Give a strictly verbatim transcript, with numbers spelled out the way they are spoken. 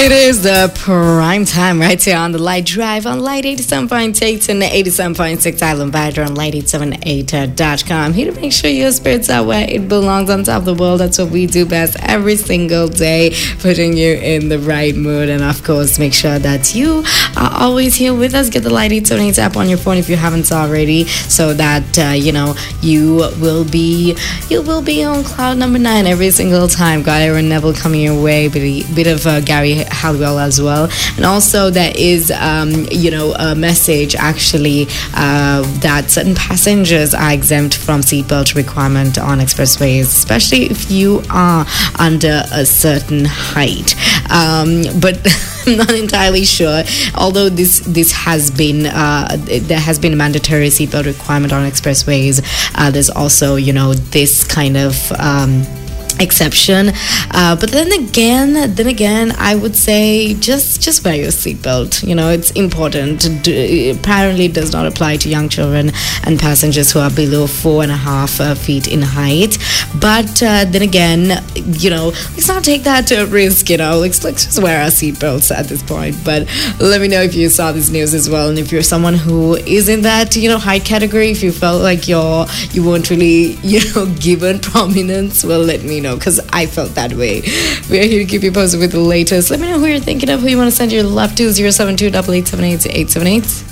It is the prime time right here on the Light Drive on Light eighty-seven point eight and eighty-seven point six Island Badger on light eight seven eight dot com. Here to make sure your spirits are where it belongs, on top of the world. That's what we do best every single day, putting you in the right mood. And of course, make sure that you are always here with us. Get the Light eight seven eight app on your phone if you haven't already, so that uh, you know you will be you will be on cloud number nine every single time. Got Aaron Neville coming your way, bit of, bit of uh, Gary Halliwell as well. And also there is um, you know a message actually uh, that certain passengers are exempt from seatbelt requirement on expressways, especially if you are under a certain height. Um, but I'm not entirely sure, although this this has been uh, there has been a mandatory seatbelt requirement on expressways. Uh, there's also you know this kind of um, exception, uh, but then again, then again, I would say just just wear your seatbelt. You know, it's important. It apparently does not apply to young children and passengers who are below four and a half uh, feet in height. But uh, then again, you know, let's not take that uh, risk. You know, let's let's just wear our seatbelts at this point. But let me know if you saw this news as well, and if you're someone who is in that you know height category, if you felt like you're you weren't really you know given prominence, well, let me know, because I felt that way. We're here to keep you posted with the latest. Let me know who you're thinking of, who you want to send your love to. Zero seven two eight eight seven eight eight seven eight.